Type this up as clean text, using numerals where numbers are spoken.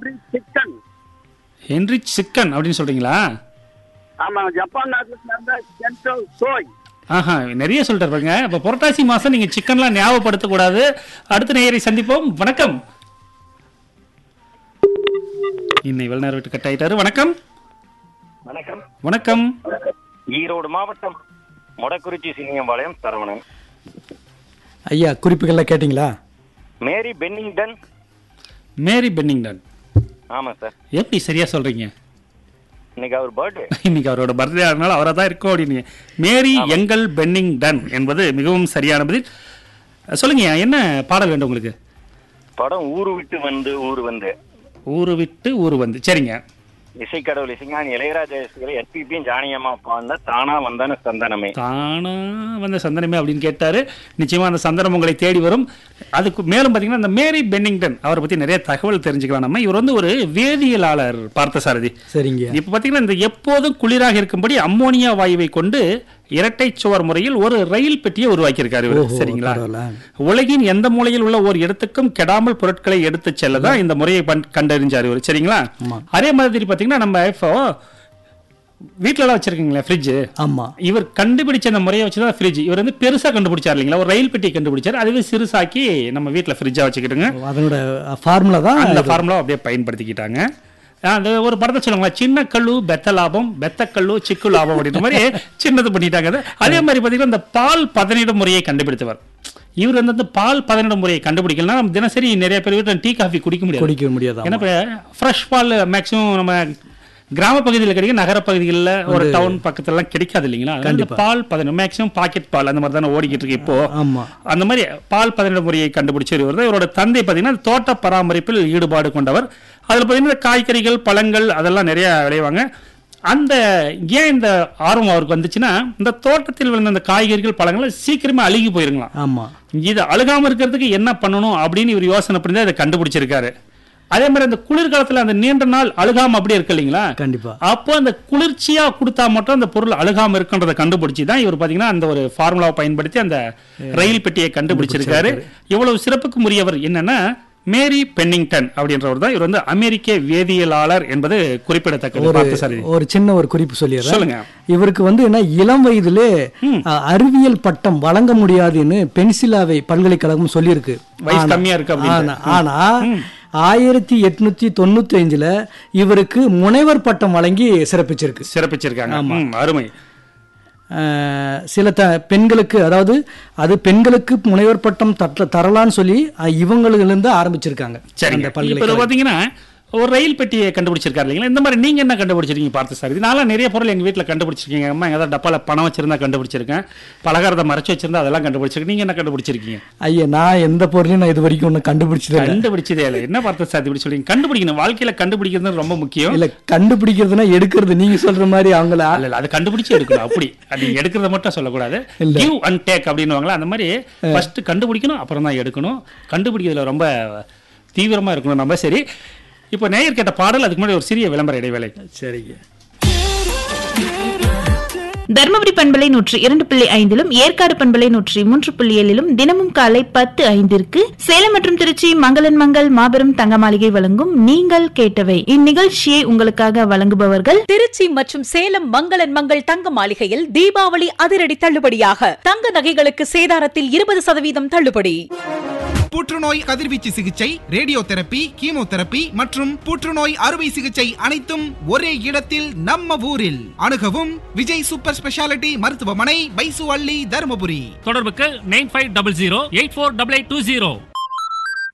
Henry chicken. Henry chicken அப்படின்னு சொல்றீங்களா? ஆமா, ஜப்பான் நாட்டுல சேர்ந்த கென்டோ சோய். ஆஹா, நிறைய சொல்லிட்டு இருப்பாங்க. அப்ப புரட்டாசி மாசம் நீங்க சிக்கன்லாம் ஞாபகப்படுத்த கூடாது. அடுத்த நேயரை சந்திப்போம். வணக்கம். இன்னை வெளிநேரம் விட்டு கட் ஆயிட்டாரு. வணக்கம். வணக்கம். வணக்கம். ஈரோடு மாவட்டம் மொடக்குறிச்சி சிங்கம்பாளையம் சரவணன். ஐயா, குறிப்புகள்லாம் கேட்டிங்களா? மேரி பென்னிங்டன். மேரி பென்னிங்டன். ஆமா சார். எப்படி சரியா சொல்றீங்க? இன்னைக்கு அவர் பர்த்டே. இன்னைக்கு அவரோட பர்த்டே ஆனால அவரா தான் இருக்கும் அப்படின்னு. மேரி எங்கல் பென்னிங்டன் என்பது மிகவும் சரியான பதில். சொல்லுங்க, என்ன பாடல் வேண்டும் உங்களுக்கு? படம் ஊரு விட்டு வந்து ஊரு வந்து. ஊரு விட்டு ஊரு வந்து. சரிங்க. இசைக்கடவுள் இசைஞானி இளையராஜா எஸ்பிபியும் ஜானியம்மா பாடின தானா வந்தான சந்தனமே. தானா வந்த சந்தனமே அப்படின்னு கேட்டாரு. நிச்சயமா அந்த சந்தனம் உங்களை தேடி வரும். அதுக்கு மேலும் பாத்தீங்கன்னா இந்த மேரி பென்னிங்டன் அவரை பத்தி நிறைய தகவல் தெரிஞ்சுக்கலாம் நம்ம. இவர் வந்து ஒரு வேதியியலாளர் பார்த்தசாரதி. சரிங்க. இப்ப பாத்தீங்கன்னா இந்த எப்போதும் குளிராக இருக்கும்படி அம்மோனியா வாயுவை கொண்டு இரட்டை சுவர் முறையில் ஒரு ரயில் பெட்டியை உருவாக்கியிருக்காரு இவர். சரிங்களா? உலகின் எந்த மூலையில் உள்ள ஒரு இடத்துக்கும் கெடாமல் பொருட்களை எடுத்து செல்லதான் இந்த முறையை கண்டறிஞ்சாரு இவர். சரிங்களா? அதே மாதிரி பாத்தீங்கன்னா நம்ம இப்போ வீட்டுல எல்லாம் வச்சிருக்கீங்களா ஃப்ரிட்ஜ்? ஆமா. இவர் கண்டுபிடிச்ச அந்த முறையை வச்சுதான் ஃப்ரிட்ஜ். இவர் வந்து பெருசா கண்டுபிடிச்சாரு இல்லைங்களா? ஒரு ரயில் பெட்டியை கண்டுபிடிச்சாரு. அதுவே சிறுசாக்கி நம்ம வீட்டுல ஃப்ரிட்ஜா வச்சுக்கிட்டுங்க. அதனோட ஃபார்முலா தான். அந்த ஃபார்முலா அப்படியே பயன்படுத்திக்கிட்டாங்க. அந்த ஒரு படத்தை சொல்லுவாங்க, சின்ன கல்லு பெத்த லாபம், பெத்த கல்லு சிக்கு லாபம் அப்படின்ற மாதிரி சின்னது பண்ணிட்டாங்க. அதே மாதிரி பாத்தீங்கன்னா இந்த பால் பதனிடும் முறையை கண்டுபிடித்தவர் இவர். வந்து பால் பதனிடும் முறையை கண்டுபிடிக்கலாம். நம்ம தினசரி நிறைய பேர் வீட்டில் டீ காஃபி குடிக்க முடியாது. ஏன்னா இப்போ ஃப்ரெஷ் பால் மேக்ஸிமம் நம்ம கிராம பகுதியில் கிடைக்கும், நகர பகுதிகளில் ஒரு டவுன் பக்கத்துலாம் கிடைக்காது இல்லைங்களா? அந்த பால் பதனிடும் மேக்ஸிமம் பாக்கெட் பால் அந்த மாதிரி தானே ஓடிக்கிட்டு இருக்கு இப்போ. அந்த மாதிரி பால் பதனிடும் முறையை கண்டுபிடிச்சவர் இவர் தான். இவரோட தந்தை பார்த்தீங்கன்னா தோட்ட பராமரிப்பில் ஈடுபாடு கொண்டவர். அதில் பார்த்தீங்கன்னா காய்கறிகள் பழங்கள் அதெல்லாம் நிறைய விளைவாங்க. அந்த ஏன் இந்த ஆர்வம் அவருக்கு வந்துச்சுன்னா, இந்த தோட்டத்தில் விழுந்த அந்த காய்கறிகள் பழங்கள் சீக்கிரமா அழுகி போயிருங்களாம். ஆமா. இது அழுகாம இருக்கிறதுக்கு என்ன பண்ணணும் அப்படின்னு இவர் யோசனை பண்ணி அதை கண்டுபிடிச்சிருக்காரு. அதே மாதிரி அந்த குளிர்காலத்துல அந்த நீண்ட நாள் அழுகாம அப்படியே இருக்கு இல்லைங்களா? கண்டிப்பா. அப்போ அந்த குளிர்ச்சியா கொடுத்தா மட்டும் அந்த பொருள் அழுகாம இருக்குன்றதை கண்டுபிடிச்சுதான் இவர் பாத்தீங்கன்னா அந்த ஒரு ஃபார்முலாவை பயன்படுத்தி அந்த ரயில் பெட்டியை கண்டுபிடிச்சிருக்காரு. இவ்வளவு சிறப்புக்கு உரியவர் என்னன்னா மேரி பென்னிங்டன் அப்படின்றவர் தான். இவர் வந்து அமெரிக்க வேதியியலாளர் என்பது குறிப்பிடத்தக்கது. ஒரு சின்ன ஒரு குறிப்பு சொல்லிடுறேன். சொல்லுங்க. இவருக்கு வந்து என்ன, இளம் வயதிலே அறிவியல் பட்டம் வழங்க முடியாதுன்னு பென்சிலாவை பல்கலைக்கழகம் சொல்லியிருக்கு. வயசு கம்மியா இருக்கு. ஆனா 1895 இவருக்கு முனைவர் பட்டம் வழங்கி சிறப்பிச்சிருக்காங்க. அருமை. சில பெண்களுக்கு, அதாவது அது பெண்களுக்கு முனைவர் பட்டம் தரலான்னு சொல்லி இவங்களுக்கு இருந்து ஆரம்பிச்சிருக்காங்க. பாத்தீங்கன்னா ஒரு ரயில் பெட்டியை கண்டுபிடிச்சிருக்காரு இல்லைங்களா? இந்த மாதிரி நீங்க என்ன கண்டுபிடிச்சிருக்கீங்க பார்த்து சார்? இதனால நிறைய பொருள் எங்க வீட்டுல கண்டுபிடிச்சிருக்கீங்க. அம்மா ஏதாவது டப்பால பணம் வச்சிருந்தா கண்டுபிடிச்சிருக்கேன், பலகாரத்தை மறைச்சு வச்சிருந்தா அதெல்லாம் கண்டுபிடிச்சிருக்கேன். நீங்க என்ன கண்டுபிடிச்சிருக்கீங்க? ஐயா, நான் எந்த பொருளையும் நான் இது வரைக்கும் ஒன்னும் கண்டுபிடிச்சதே இல்லை. என்ன பார்த்து சார் இப்படி சொல்றீங்க? கண்டுபிடிக்கணும், வாழ்க்கையில கண்டுபிடிக்கிறது ரொம்ப முக்கியம். இல்ல, கண்டுபிடிக்கிறதுனா எடுக்கிறது. நீங்க சொல்ற மாதிரி அவங்கள அது கண்டுபிடிச்சு எடுக்கணும். அப்படி அது எடுக்கிறத மட்டும் சொல்லக்கூடாது. கிவ் அண்ட் டேக் அப்படின்னு அந்த மாதிரி ஃபர்ஸ்ட் கண்டுபிடிக்கணும், அப்புறம் தான் எடுக்கணும். கண்டுபிடிக்கிறதுல ரொம்ப தீவிரமா இருக்கணும் நம்ம. சரி, இப்போ நேயர் கேட்ட பாடல், அதுக்கு முன்னாடி ஒரு சிறிய விளம்பர இடைவேளை. சரிங்க. தர்மபுரி பண்பலை 102.5 ஏற்காடு பண்பலை 103.7 தினமும் காலை 10:05 சேலம் மற்றும் திருச்சி மங்களன் மங்கள் மாபெரும் தங்க மாளிகை வழங்கும் நீங்கள் கேட்டவை. இந்நிகழ்ச்சியை உங்களுக்காக வழங்குபவர்கள் திருச்சி மற்றும் சேலம் மங்களன் மங்கள் தங்க மாளிகையில் தீபாவளி அதிரடி தள்ளுபடியாக தங்க நகைகளுக்கு சேதாரத்தில் 20% தள்ளுபடி. புற்றுநோய் கதிர்வீச்சு சிகிச்சை, ரேடியோ தெரப்பி, கீமோதெரப்பி மற்றும் புற்றுநோய் அறுவை சிகிச்சை அனைத்தும் ஒரே இடத்தில் நம்ம ஊரில். அணுகவும் விஜய் சூப்பர் ஸ்பெஷாலிட்டி மருத்துவமனை, பைசு அள்ளி, தருமபுரி. தொடர்புக்கு 9500 848820.